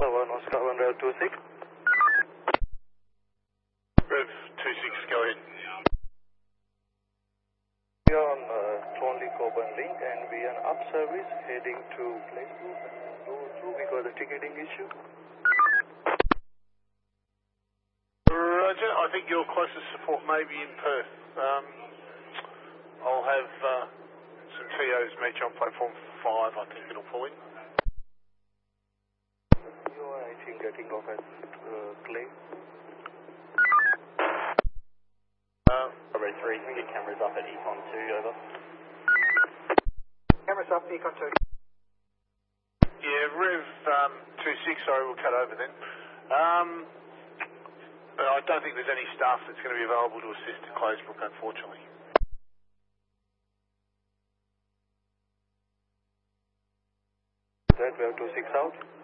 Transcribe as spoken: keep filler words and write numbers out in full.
one Oscar one Rev two six. Rev two six, go ahead. We are on uh, Thornley Coburn Link and we are on up service heading to Playgroup and go through because of the ticketing issue. Roger, I think your closest support may be in Perth. Um, I'll have uh, some T Os meet you on platform five, I think it'll pull in. You are, I think, getting off at uh, Clay. Uh, Bravo three, can we get cameras up at Econ two, over? Cameras up, Econ two. yeah, Rev um, two six, sorry, we'll cut over then. Um, I don't think there's any staff that's going to be available to assist at Claysbrook, unfortunately. That Rev two six out.